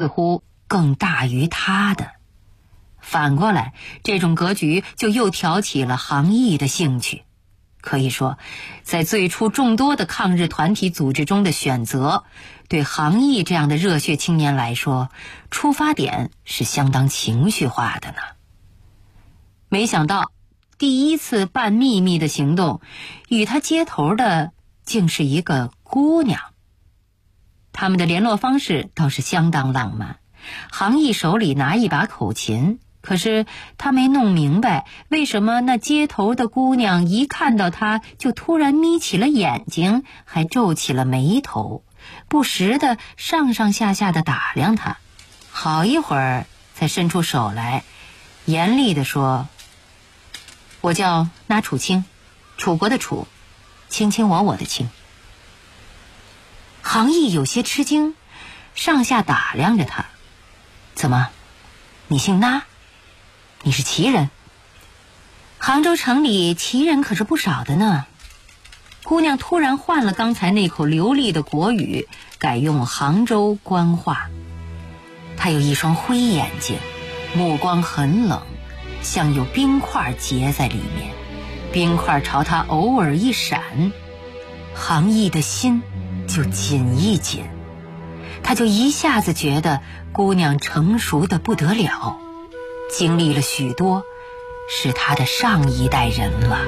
乎更大于他的。反过来，这种格局就又挑起了杭义的兴趣。可以说，在最初众多的抗日团体组织中的选择，对杭义这样的热血青年来说，出发点是相当情绪化的呢。没想到，第一次办秘密的行动，与他接头的竟是一个姑娘。他们的联络方式倒是相当浪漫，杭义手里拿一把口琴，可是他没弄明白为什么那接头的姑娘一看到他就突然眯起了眼睛，还皱起了眉头，不时地上上下下地打量他，好一会儿才伸出手来，严厉地说：“我叫那楚清，楚国的楚，卿卿我的卿。”杭义有些吃惊，上下打量着他：“怎么，你姓那？你是旗人？杭州城里旗人可是不少的呢。”姑娘突然换了刚才那口流利的国语，改用杭州官话。她有一双灰眼睛，目光很冷，像有冰块结在里面，冰块朝她偶尔一闪，杭义的心就紧一紧，他就一下子觉得姑娘成熟的不得了，经历了许多，是他的上一代人了。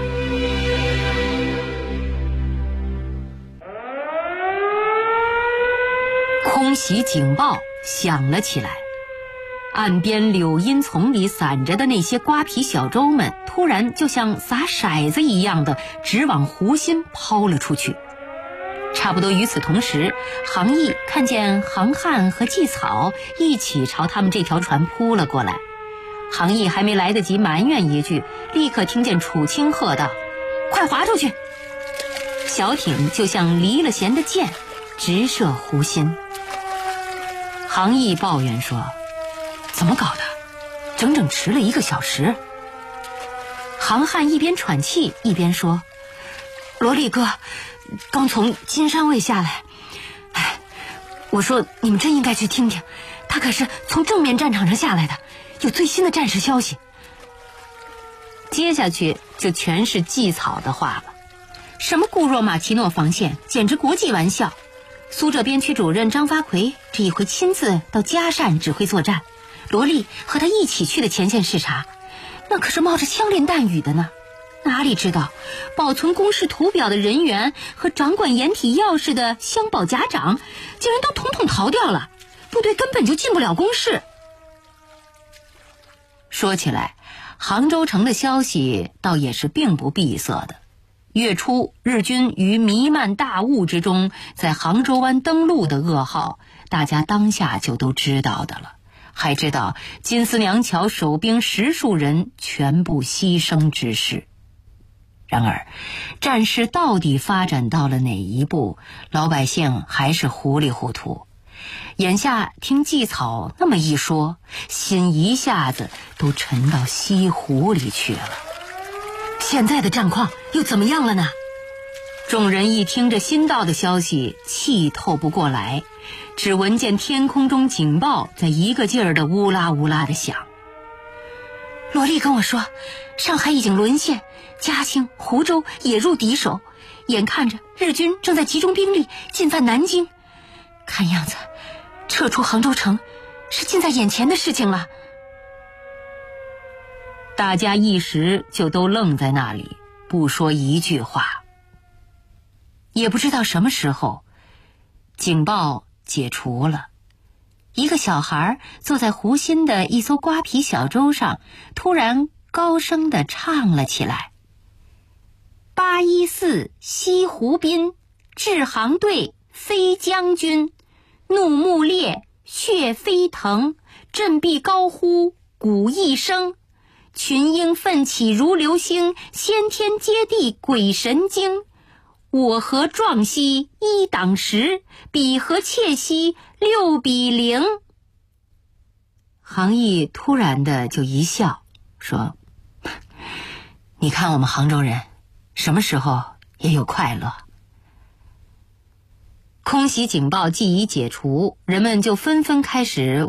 空袭警报响了起来，岸边柳荫丛里散着的那些瓜皮小舟们，突然就像撒骰子一样的直往湖心抛了出去。差不多与此同时，杭义看见杭汉和季草一起朝他们这条船扑了过来。杭义还没来得及埋怨一句，立刻听见楚清喝道：“快划出去！”小艇就像离了弦的箭，直射湖心。杭义抱怨说：“怎么搞的？整整迟了1个小时。”杭汉一边喘气一边说：“罗力哥刚从金山卫下来，我说你们真应该去听听，他可是从正面战场上下来的，有最新的战事消息。”接下去就全是季草的话了，什么固若马奇诺防线，简直国际玩笑。苏浙边区主任张发奎这一回亲自到嘉善指挥作战，罗力和他一起去的前线视察，那可是冒着枪林弹雨的呢。哪里知道保存公示图表的人员和掌管掩体钥匙的乡保甲长竟然都统统逃掉了，部队根本就进不了工事。说起来，杭州城的消息倒也是并不闭塞的。月初日军于弥漫大雾之中在杭州湾登陆的噩耗，大家当下就都知道的了，还知道金丝娘桥守兵10数人全部牺牲之事。然而战事到底发展到了哪一步，老百姓还是糊里糊涂。眼下听季草那么一说，心一下子都沉到西湖里去了。现在的战况又怎么样了呢？众人一听这新到的消息，气透不过来，只闻见天空中警报在一个劲儿的乌拉乌拉的响。罗丽跟我说，上海已经沦陷，嘉兴、湖州也入敌手，眼看着日军正在集中兵力进犯南京，看样子撤出杭州城是近在眼前的事情了。大家一时就都愣在那里，不说一句话。也不知道什么时候，警报解除了。一个小孩坐在湖心的一艘瓜皮小舟上，突然高声地唱了起来：“814西湖滨，治航队飞将军，怒目烈，血飞腾，振臂高呼鼓一声，群英奋起如流星，先天接地鬼神经。我和壮熙1挡10，彼和窃兮6比0。”杭义突然的就一笑，说：“你看我们杭州人什么时候也有快乐。”空袭警报既已解除，人们就纷纷开始